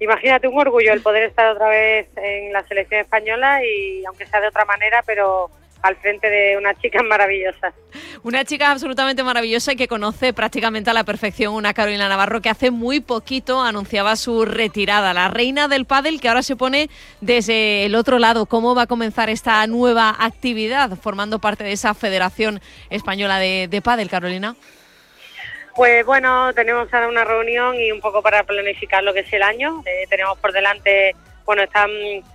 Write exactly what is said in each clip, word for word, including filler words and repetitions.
imagínate, un orgullo el poder estar otra vez en la selección española y aunque sea de otra manera, pero al frente de unas chicas maravillosas. Una chica absolutamente maravillosa y que conoce prácticamente a la perfección una Carolina Navarro que hace muy poquito anunciaba su retirada, la reina del pádel que ahora se pone desde el otro lado. ¿Cómo va a comenzar esta nueva actividad formando parte de esa Federación Española de, de Pádel, Carolina? Pues bueno, tenemos ahora una reunión y un poco para planificar lo que es el año. Eh, tenemos por delante, bueno, están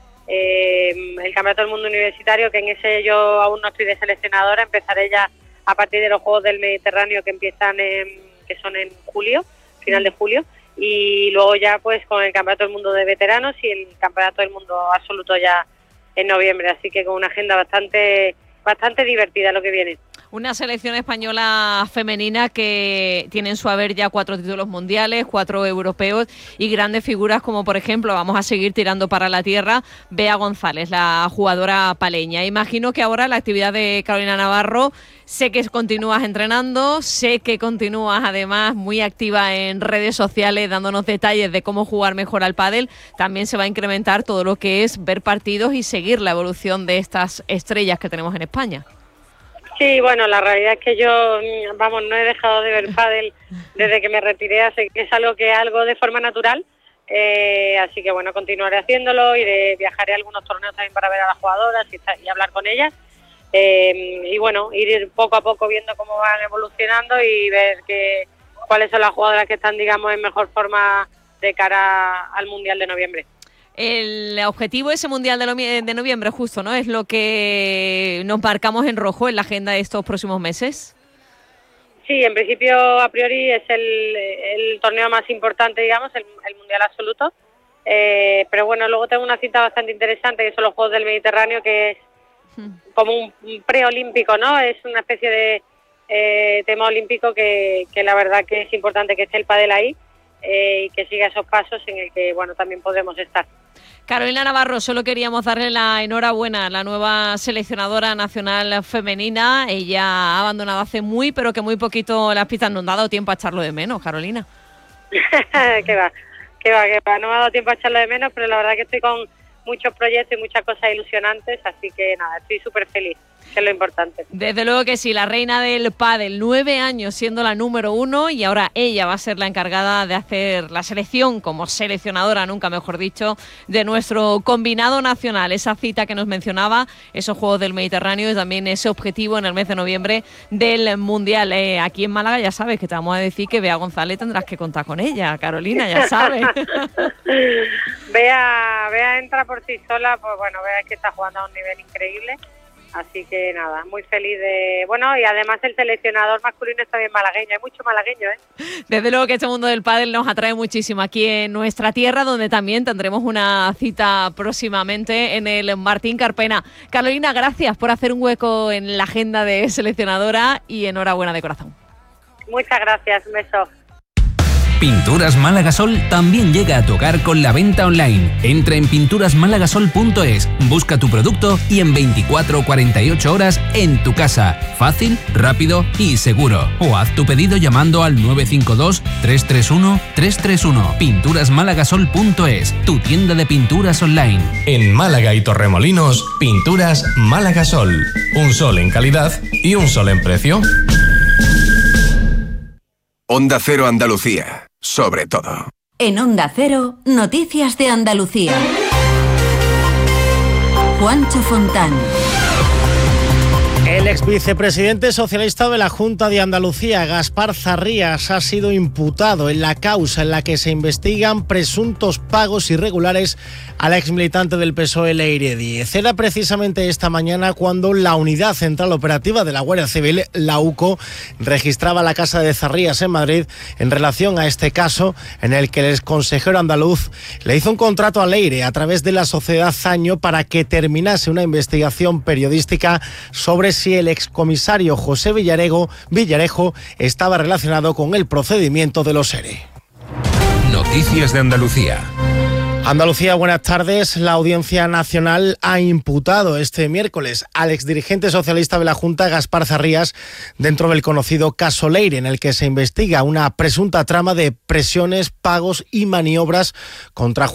eh, el Campeonato del Mundo Universitario, que en ese yo aún no estoy de seleccionadora, empezaré ya a partir de los Juegos del Mediterráneo que empiezan en, que son en julio, final de julio, y luego ya pues con el Campeonato del Mundo de Veteranos y el Campeonato del Mundo Absoluto ya en noviembre, así que con una agenda bastante, bastante divertida lo que viene. Una selección española femenina que tiene en su haber ya cuatro títulos mundiales, cuatro europeos y grandes figuras como, por ejemplo, vamos a seguir tirando para la tierra, Bea González, la jugadora paleña. Imagino que ahora la actividad de Carolina Navarro, sé que continúas entrenando, sé que continúas además muy activa en redes sociales dándonos detalles de cómo jugar mejor al pádel. También se va a incrementar todo lo que es ver partidos y seguir la evolución de estas estrellas que tenemos en España. Sí, bueno, la realidad es que yo, vamos, no he dejado de ver pádel desde que me retiré, así que es algo que algo de forma natural, eh, así que bueno, continuaré haciéndolo, iré, viajaré a algunos torneos también para ver a las jugadoras y, y hablar con ellas, eh, y bueno, ir poco a poco viendo cómo van evolucionando y ver que, cuáles son las jugadoras que están, digamos, en mejor forma de cara al Mundial de noviembre. El objetivo de ese Mundial de, novie- de noviembre justo, ¿no? Es lo que nos marcamos en rojo en la agenda de estos próximos meses. Sí, en principio, a priori, es el, el torneo más importante, digamos, el, el Mundial Absoluto. Eh, pero bueno, luego tengo una cita bastante interesante, que son los Juegos del Mediterráneo, que es como un, un preolímpico, ¿no? Es una especie de eh, tema olímpico que, que la verdad que es importante que esté el pádel ahí eh, y que siga esos pasos en el que, bueno, también podremos estar. Carolina Navarro, solo queríamos darle la enhorabuena a la nueva seleccionadora nacional femenina. Ella ha abandonado hace muy, pero que muy poquito las pistas. No han dado tiempo a echarlo de menos, Carolina. que va, que va, que va. No me ha dado tiempo a echarlo de menos, pero la verdad que estoy con muchos proyectos y muchas cosas ilusionantes, así que nada, estoy súper feliz, que es lo importante. Desde luego que sí, la reina del pádel, nueve años siendo la número uno y ahora ella va a ser la encargada de hacer la selección como seleccionadora, nunca mejor dicho, de nuestro combinado nacional. Esa cita que nos mencionaba, esos Juegos del Mediterráneo y también ese objetivo en el mes de noviembre del Mundial. Eh, aquí en Málaga ya sabes que te vamos a decir que Bea González tendrás que contar con ella, Carolina, ya sabes. Bea, Bea entra por sí sola, pues bueno, Bea que está jugando a un nivel increíble. Así que nada, muy feliz de... Bueno, y además el seleccionador masculino está bien malagueño, hay mucho malagueño, ¿eh? Desde luego que este mundo del pádel nos atrae muchísimo aquí en nuestra tierra, donde también tendremos una cita próximamente en el Martín Carpena. Carolina, gracias por hacer un hueco en la agenda de seleccionadora y enhorabuena de corazón. Muchas gracias, un beso. Pinturas Málaga Sol también llega a tu hogar con la venta online. Entra en pinturas málagasol punto es, busca tu producto y en veinticuatro o cuarenta y ocho horas en tu casa. Fácil, rápido y seguro. O haz tu pedido llamando al nueve cinco dos, tres tres uno, tres tres uno. pinturas málagasol punto es, tu tienda de pinturas online. En Málaga y Torremolinos, Pinturas Málaga Sol. Un sol en calidad y un sol en precio. Onda Cero Andalucía, sobre todo. En Onda Cero, noticias de Andalucía. Juancho Fontán. El ex vicepresidente socialista de la Junta de Andalucía, Gaspar Zarrías, ha sido imputado en la causa en la que se investigan presuntos pagos irregulares a la exmilitante del P S O E, Leire Díez. Era precisamente esta mañana cuando la Unidad Central Operativa de la Guardia Civil, la U C O, registraba la casa de Zarrías en Madrid en relación a este caso en el que el exconsejero andaluz le hizo un contrato a Leire a través de la sociedad Zaño para que terminase una investigación periodística sobre si el excomisario José Villarego, Villarejo estaba relacionado con el procedimiento de los ERE. Noticias de Andalucía. Andalucía, buenas tardes. La Audiencia Nacional ha imputado este miércoles al exdirigente socialista de la Junta, Gaspar Zarrías, dentro del conocido caso Leire, en el que se investiga una presunta trama de presiones, pagos y maniobras contra